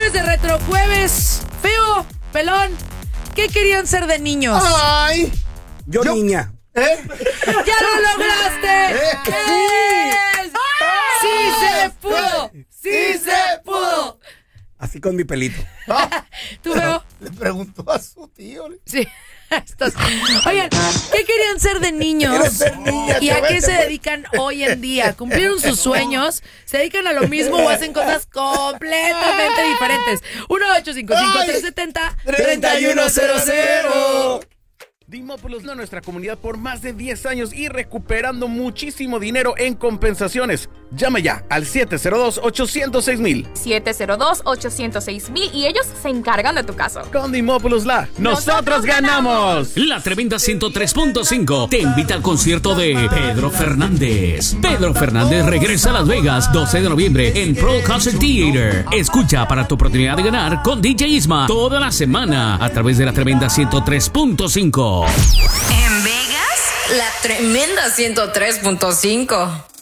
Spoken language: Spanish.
Jueves de Retrojueves. Feo, pelón, ¿qué querían ser de niños? ¡Ay! Yo niña. ¡Ya lo lograste! ¡Sí se pudo! ¡Sí se pudo! Así con mi pelito. ¿Tú, Feo? Le preguntó a su tío. Sí. Oigan, ¿qué querían ser de niños? Quiero ser niña, ¿Y a qué se dedican hoy en día? ¿Cumplieron sus sueños? ¿Se dedican a lo mismo o hacen cosas completamente diferentes? 1-855-370-3100. Dimópolis a nuestra comunidad por más de 10 años y recuperando muchísimo dinero en compensaciones. Llama ya al 702-806,000. 702-806,000 y ellos se encargan de tu caso. Con Dimópolis nosotros ganamos. La Tremenda 103.5 te invita al concierto de Pedro Fernández. Pedro Fernández regresa a Las Vegas 12 de noviembre en Pro Concert Theater. Escucha para tu oportunidad de ganar con DJ Isma toda la semana a través de La Tremenda 103.5. En Vegas, La Tremenda 103.5.